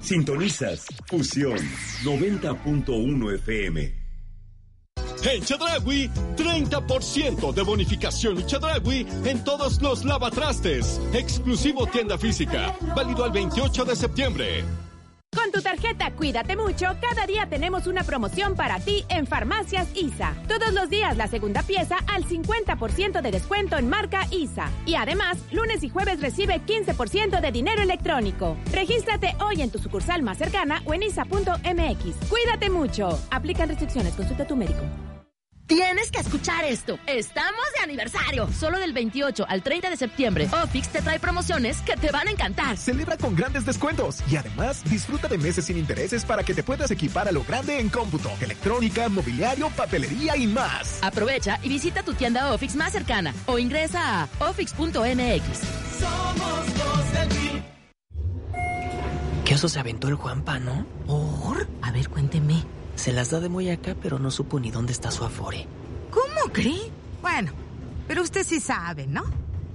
Sintonizas Fusión 90.1 FM. En Chedraui, 30% de bonificación y Chedraui en todos los lavatrastes. Exclusivo tienda física. Válido al 28 de septiembre. Con tu tarjeta Cuídate Mucho, cada día tenemos una promoción para ti en Farmacias ISA. Todos los días la segunda pieza al 50% de descuento en marca ISA. Y además, lunes y jueves recibe 15% de dinero electrónico. Regístrate hoy en tu sucursal más cercana o en isa.mx. Cuídate mucho. Aplican restricciones. Consulta a tu médico. Tienes que escuchar esto. Estamos de aniversario. Solo del 28 al 30 de septiembre, Ofix te trae promociones que te van a encantar. Celebra con grandes descuentos y además disfruta de meses sin intereses para que te puedas equipar a lo grande en cómputo, electrónica, mobiliario, papelería y más. Aprovecha y visita tu tienda Ofix más cercana o ingresa a ofix.mx. Somos los del PRI. ¿Qué oso se aventó el Juanpa, no? ¿Por? A ver, cuénteme. Se las da de muy acá, pero no supo ni dónde está su Afore. ¿Cómo cree? Bueno, pero usted sí sabe, ¿no?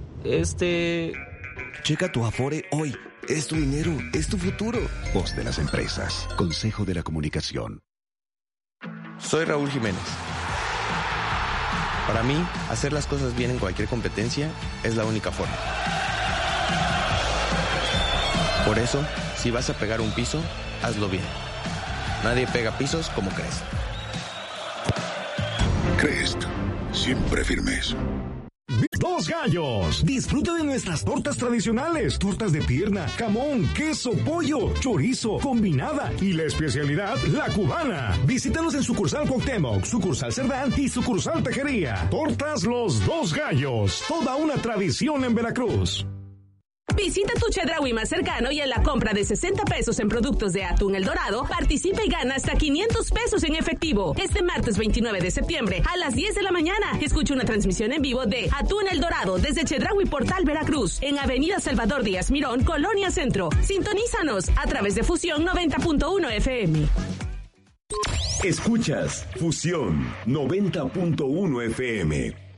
Checa tu Afore hoy. Es tu dinero, es tu futuro. Voz de las empresas. Consejo de la Comunicación. Soy Raúl Jiménez. Para mí, hacer las cosas bien en cualquier competencia es la única forma. Por eso, si vas a pegar un piso, hazlo bien. Nadie pega pisos como Crest. Crest, siempre firmes. Dos Gallos. Disfruta de nuestras tortas tradicionales. Tortas de pierna, jamón, queso, pollo, chorizo, combinada y la especialidad, la cubana. Visítanos en sucursal Cuauhtémoc, sucursal Cerdán y sucursal Tejería. Tortas Los Dos Gallos. Toda una tradición en Veracruz. Visita tu Chedraui más cercano y en la compra de 60 pesos en productos de atún El Dorado, participa y gana hasta 500 pesos en efectivo. Este martes 29 de septiembre a las 10 de la mañana, escucha una transmisión en vivo de Atún El Dorado desde Chedraui Portal Veracruz, en Avenida Salvador Díaz Mirón, Colonia Centro. Sintonízanos a través de Fusión 90.1 FM. Escuchas Fusión 90.1 FM.